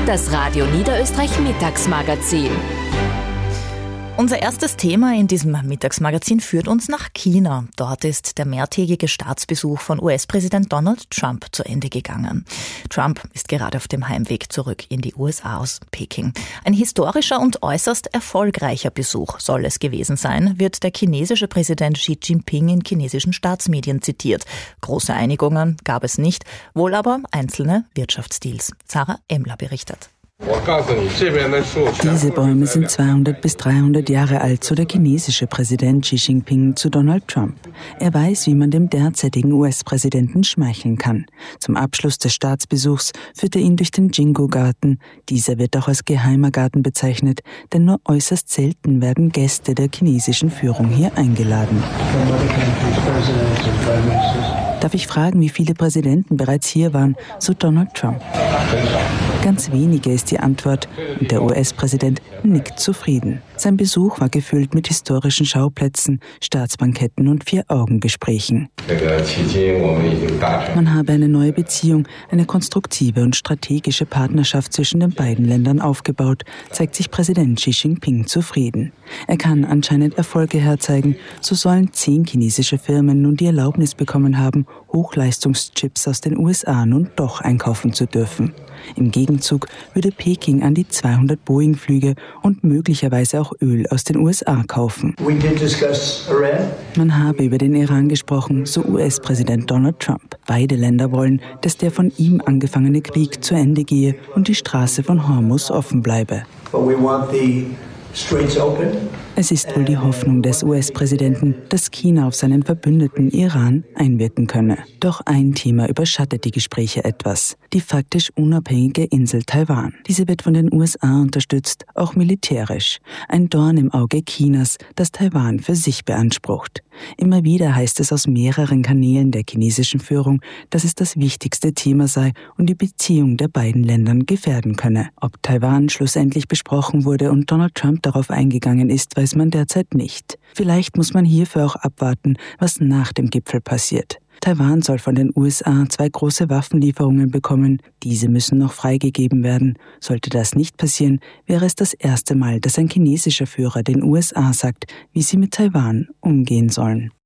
Das Radio Niederösterreich Mittagsmagazin. Unser erstes Thema in diesem Mittagsmagazin führt uns nach China. Dort ist der mehrtägige Staatsbesuch von US-Präsident Donald Trump zu Ende gegangen. Trump ist gerade auf dem Heimweg zurück in die USA aus Peking. Ein historischer und äußerst erfolgreicher Besuch soll es gewesen sein, wird der chinesische Präsident Xi Jinping in chinesischen Staatsmedien zitiert. Große Einigungen gab es nicht, wohl aber einzelne Wirtschaftsdeals. Sarah Emler berichtet. Diese Bäume sind 200 bis 300 Jahre alt, so der chinesische Präsident Xi Jinping zu Donald Trump. Er weiß, wie man dem derzeitigen US-Präsidenten schmeicheln kann. Zum Abschluss des Staatsbesuchs führt er ihn durch den Jingo-Garten. Dieser wird auch als geheimer Garten bezeichnet, denn nur äußerst selten werden Gäste der chinesischen Führung hier eingeladen. Darf ich fragen, wie viele Präsidenten bereits hier waren, so Donald Trump. Ganz wenige ist die Antwort und der US-Präsident nickt zufrieden. Sein Besuch war gefüllt mit historischen Schauplätzen, Staatsbanketten und Vier-Augen-Gesprächen. Man habe eine neue Beziehung, eine konstruktive und strategische Partnerschaft zwischen den beiden Ländern aufgebaut, zeigt sich Präsident Xi Jinping zufrieden. Er kann anscheinend Erfolge herzeigen, so sollen 10 chinesische Firmen nun die Erlaubnis bekommen haben, Hochleistungschips aus den USA nun doch einkaufen zu dürfen. Im Gegenzug würde Peking an die 200 Boeing-Flüge und möglicherweise auch Öl aus den USA kaufen. Man habe über den Iran gesprochen, so US-Präsident Donald Trump. Beide Länder wollen, dass der von ihm angefangene Krieg zu Ende gehe und die Straße von Hormuz offen bleibe. Es ist wohl die Hoffnung des US-Präsidenten, dass China auf seinen Verbündeten Iran einwirken könne. Doch ein Thema überschattet die Gespräche etwas: die faktisch unabhängige Insel Taiwan. Diese wird von den USA unterstützt, auch militärisch. Ein Dorn im Auge Chinas, das Taiwan für sich beansprucht. Immer wieder heißt es aus mehreren Kanälen der chinesischen Führung, dass es das wichtigste Thema sei und die Beziehung der beiden Ländern gefährden könne. Ob Taiwan schlussendlich besprochen wurde und Donald Trump darauf eingegangen ist, weiß man derzeit nicht. Vielleicht muss man hierfür auch abwarten, was nach dem Gipfel passiert. Taiwan soll von den USA 2 große Waffenlieferungen bekommen. Diese müssen noch freigegeben werden. Sollte das nicht passieren, wäre es das erste Mal, dass ein chinesischer Führer den USA sagt, wie sie mit Taiwan umgehen sollen.